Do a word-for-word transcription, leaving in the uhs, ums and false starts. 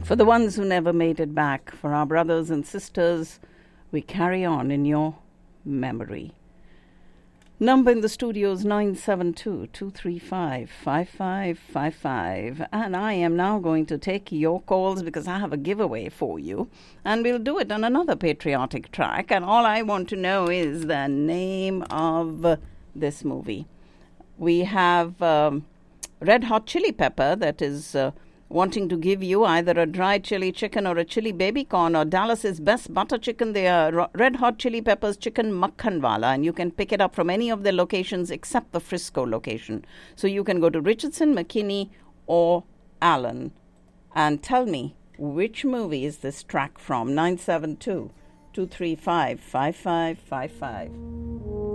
For the ones who never made it back, for our brothers and sisters, we carry on in your memory. Number in the studio is nine seven two, two three five, five five five five. And I am now going to take your calls because I have a giveaway for you. And we'll do it on another patriotic track. And all I want to know is the name of this movie. We have um, Red Hot Chili Pepper that is uh, wanting to give you either a dry chili chicken or a chili baby corn, or Dallas's best butter chicken. They are ro- Red Hot Chili Peppers Chicken Makhanwala, and you can pick it up from any of their locations except the Frisco location. So you can go to Richardson, McKinney, or Allen. And tell me, which movie is this track from? nine seven two, two three five, five five five five.